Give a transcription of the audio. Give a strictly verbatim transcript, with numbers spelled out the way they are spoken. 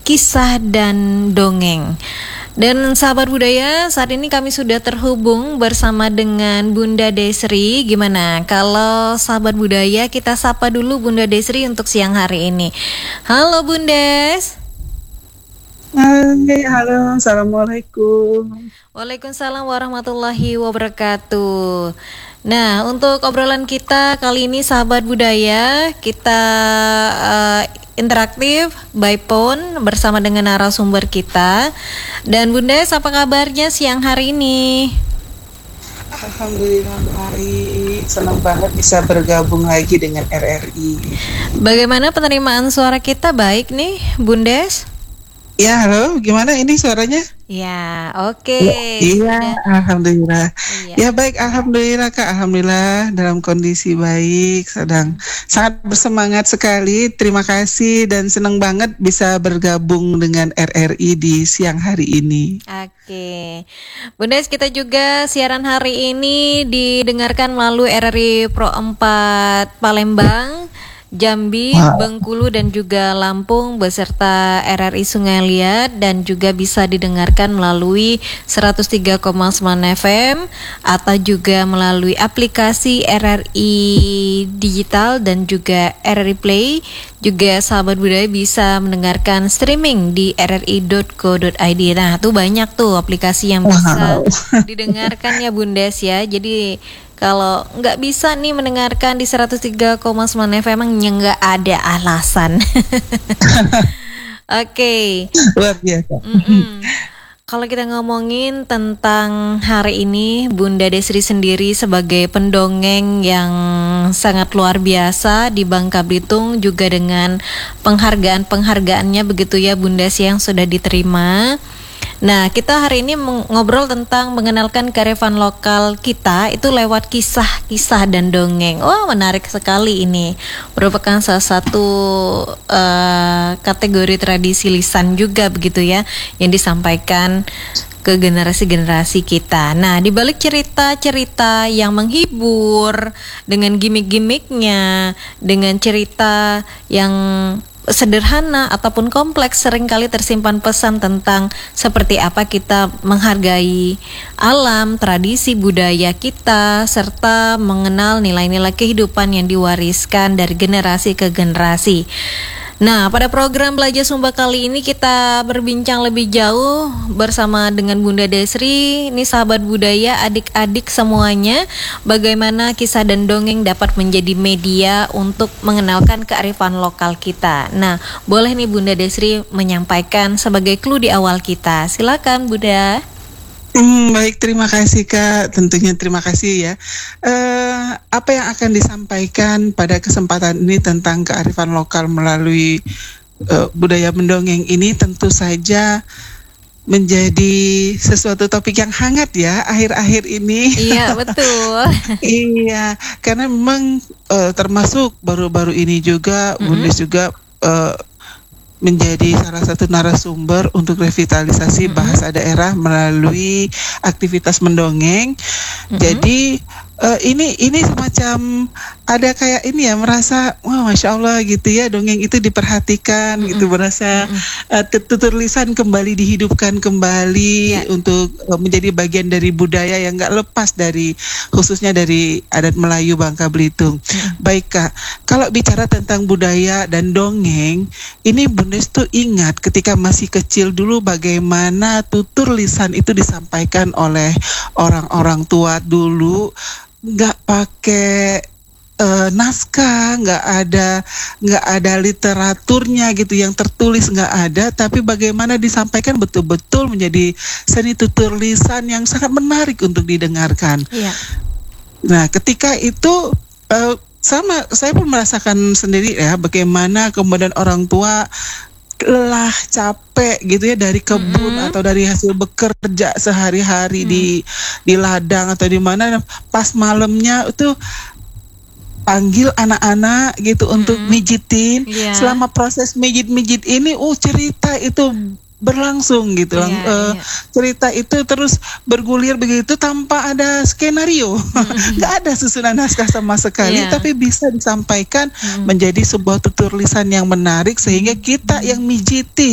kisah dan dongeng. Dan sahabat budaya, saat ini kami sudah terhubung bersama dengan Bunda Desri. Gimana kalau sahabat budaya kita sapa dulu Bunda Desri untuk siang hari ini. Halo Bundes. Hai, halo, assalamualaikum. Waalaikumsalam warahmatullahi wabarakatuh. Nah, untuk obrolan kita kali ini sahabat budaya, kita uh, interaktif by phone bersama dengan narasumber kita. Dan Bundes, apa kabarnya siang hari ini? Alhamdulillah hari senang banget bisa bergabung lagi dengan R R I. Bagaimana penerimaan suara kita, baik nih Bundes? Ya, halo, gimana ini suaranya? Ya, oke. Okay. Iya, alhamdulillah. Iya. Ya baik, alhamdulillah Kak, alhamdulillah dalam kondisi baik, sedang sangat bersemangat sekali. Terima kasih dan senang banget bisa bergabung dengan R R I di siang hari ini. Oke, Bundes, kita juga siaran hari ini didengarkan melalui R R I Pro empat Palembang, Jambi, wow. Bengkulu dan juga Lampung beserta R R I Sungai Liat, dan juga bisa didengarkan melalui seratus tiga koma sembilan F M atau juga melalui aplikasi R R I Digital dan juga R R I Play. Juga sahabat budaya bisa mendengarkan streaming di r r i dot co dot i d. Nah, tuh banyak tuh aplikasi yang bisa wow. didengarkan ya Bundes ya. Jadi kalau nggak bisa nih mendengarkan di seratus tiga koma sembilan F M, emangnya nggak ada alasan. Oke. Okay. Luar biasa. Kalau kita ngomongin tentang hari ini, Bunda Desri sendiri sebagai pendongeng yang sangat luar biasa di Bangka Belitung, juga dengan penghargaan-penghargaannya begitu ya Bunda yang sudah diterima. Nah, kita hari ini ngobrol tentang mengenalkan kearifan lokal kita itu lewat kisah-kisah dan dongeng. Wah, menarik sekali ini. Merupakan salah satu uh, kategori tradisi lisan juga begitu ya, yang disampaikan ke generasi-generasi kita. Nah, di balik cerita-cerita yang menghibur dengan gimmick-gimmicknya, dengan cerita yang sederhana ataupun kompleks, seringkali tersimpan pesan tentang seperti apa kita menghargai alam, tradisi budaya kita, serta mengenal nilai-nilai kehidupan yang diwariskan dari generasi ke generasi. Nah, pada program Belajar Sumba kali ini kita berbincang lebih jauh bersama dengan Bunda Desri. Ini sahabat budaya, adik-adik semuanya, bagaimana kisah dan dongeng dapat menjadi media untuk mengenalkan kearifan lokal kita. Nah, boleh nih Bunda Desri menyampaikan sebagai clue di awal kita. Silakan Bunda. Hmm, baik, terima kasih Kak. Tentunya terima kasih ya. Uh, apa yang akan disampaikan pada kesempatan ini tentang kearifan lokal melalui uh, budaya mendongeng ini tentu saja menjadi sesuatu topik yang hangat ya akhir-akhir ini. Iya, betul. Iya, karena memang uh, termasuk baru-baru ini juga mm-hmm. Bunda juga uh, menjadi salah satu narasumber untuk revitalisasi mm-hmm. bahasa daerah melalui aktivitas mendongeng. Mm-hmm. Jadi uh, ini ini semacam ada kayak ini ya, merasa wah masya Allah gitu ya, dongeng itu diperhatikan mm-hmm. gitu, merasa mm-hmm. uh, tutur lisan kembali dihidupkan kembali yeah. untuk uh, menjadi bagian dari budaya yang nggak lepas dari, khususnya dari adat Melayu Bangka Belitung. Mm-hmm. Baik Kak, kalau bicara tentang budaya dan dongeng, ini Bundes tuh ingat ketika masih kecil dulu bagaimana tutur lisan itu disampaikan oleh orang-orang tua dulu, nggak pakai uh, naskah, nggak ada nggak ada literaturnya gitu yang tertulis, nggak ada, tapi bagaimana disampaikan betul-betul menjadi seni tutur lisan yang sangat menarik untuk didengarkan. Iya. Nah, ketika itu uh, sama saya pun merasakan sendiri ya, bagaimana kemudian orang tua lelah, capek gitu ya dari kebun mm-hmm. atau dari hasil bekerja sehari-hari mm. di di ladang atau di mana, pas malamnya itu panggil anak-anak gitu mm. untuk mijitin. Yeah. Selama proses mijit-mijit ini, uh cerita itu berlangsung gitu, yeah, uh, yeah. cerita itu terus bergulir begitu tanpa ada skenario, nggak mm-hmm. ada susunan naskah sama sekali, yeah. tapi bisa disampaikan mm-hmm. menjadi sebuah tutur lisan yang menarik sehingga kita yang mijiti